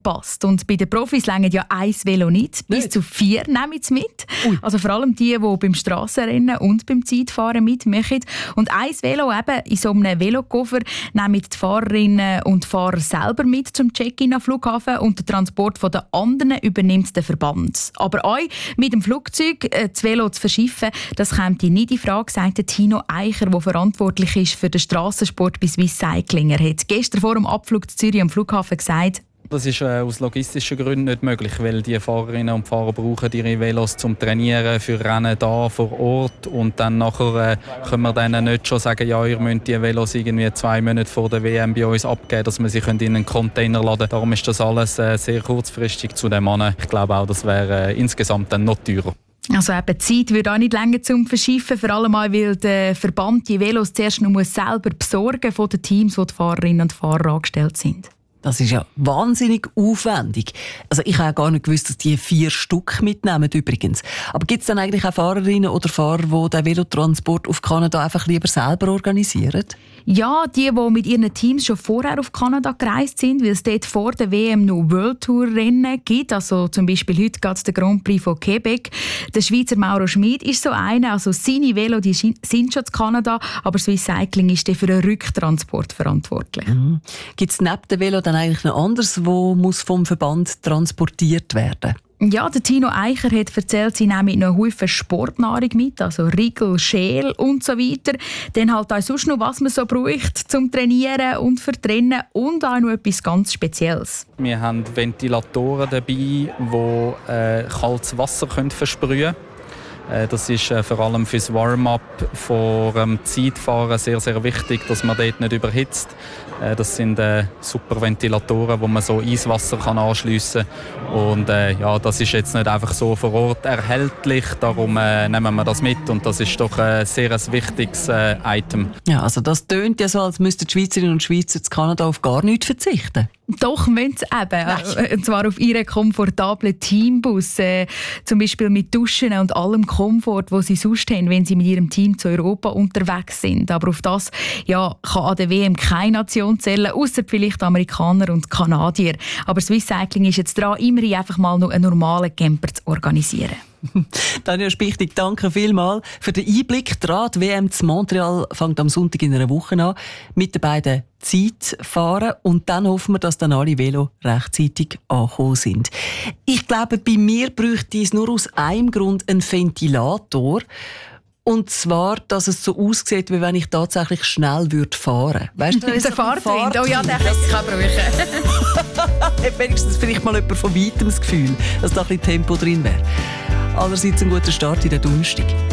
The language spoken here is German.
passt. Und bei den Profis reichen ja ein Velo nicht. Bis zu 4 nehmen sie mit. Also vor allem die beim Strassenrennen und beim Zeitfahren mitmachen. Und ein Velo eben in so einem Velokoffer nehmen die Fahrerinnen und Fahrer selber mit zum Check-in am Flughafen und den Transport von den anderen übernimmt der Verband. Aber euch mit dem Flugzeug das Velo zu verschiffen, das kommt nicht in Frage, sagt Tino Eicher, der verantwortlich ist für den Strassensport bei Swiss Cycling. Er hat gestern vor dem Abflug zu Zürich am Flughafen gesagt, das ist aus logistischen Gründen nicht möglich, weil die Fahrerinnen und Fahrer brauchen ihre Velos zum Trainieren für Rennen da vor Ort und dann nachher können wir denen nicht schon sagen, ja, ihr müsst die Velos irgendwie 2 Monate vor der WM bei uns abgeben, dass wir sie in einen Container laden können. Darum ist das alles sehr kurzfristig zu dem Mann. Ich glaube auch, das wäre insgesamt dann noch teurer. Also eben, die Zeit würde auch nicht länger zum Verschiffen, vor allem auch, weil der Verband die Velos zuerst noch selber besorgen von den Teams, wo die Fahrerinnen und Fahrer angestellt sind. Das ist ja wahnsinnig aufwendig. Also ich habe ja gar nicht gewusst, dass die 4 Stück mitnehmen übrigens. Aber gibt es dann eigentlich auch Fahrerinnen oder Fahrer, die den Velotransport auf Kanada einfach lieber selber organisieren? Ja, die mit ihren Teams schon vorher auf Kanada gereist sind, weil es dort vor der WM noch World Tour Rennen gibt. Also zum Beispiel heute geht es den Grand Prix von Quebec. Der Schweizer Mauro Schmid ist so einer. Also seine Velo die sind schon zu Kanada, aber Swiss Cycling ist für den Rücktransport verantwortlich. Gibt es neben dem Velo dann eigentlich noch anderes, wo muss vom Verband transportiert werden? Ja, der Tino Eicher hat erzählt, sie nehmen noch Haufen Sportnahrung mit, also Riegel, Schäl und so weiter. Dann halt auch sonst noch, was man so braucht zum Trainieren und für Rennen und auch noch etwas ganz Spezielles. Wir haben Ventilatoren dabei, die kaltes Wasser versprühen können. Das ist vor allem fürs Warm-up vor dem Zeitfahren sehr, sehr wichtig, dass man dort nicht überhitzt. Das sind super Ventilatoren, wo man so Eiswasser anschliessen kann. Und das ist jetzt nicht einfach so vor Ort erhältlich, darum nehmen wir das mit. Und das ist doch ein sehr wichtiges Item. Ja, also das tönt ja so, als müssten die Schweizerinnen und Schweizer zu Kanada auf gar nichts verzichten. Doch, müssen sie eben. Und zwar auf ihren komfortablen Teambus. Zum Beispiel mit Duschen und allem Komfort, den sie sonst haben, wenn sie mit ihrem Team zu Europa unterwegs sind. Aber auf das kann an der WM keine Nation zählen, ausser vielleicht Amerikaner und Kanadier. Aber Swiss Cycling ist jetzt dran, immerhin einfach mal noch einen normalen Camper zu organisieren. Tanja Spichtig, danke vielmals für den Einblick. Die WM zu Montreal fängt am Sonntag in einer Woche an mit den beiden Zeitfahren und dann hoffen wir, dass dann alle Velo rechtzeitig angekommen sind. Ich glaube, bei mir bräuchte es nur aus einem Grund einen Ventilator. Und zwar, dass es so aussieht, wie wenn ich tatsächlich schnell fahren würde. Weißt du, der Fahrtwind? Oh ja, den kann ich brauchen. Wenigstens vielleicht mal jemand von weitem das Gefühl, dass da ein bisschen Tempo drin wäre. Allerseits ein guter Start in den Donnerstag.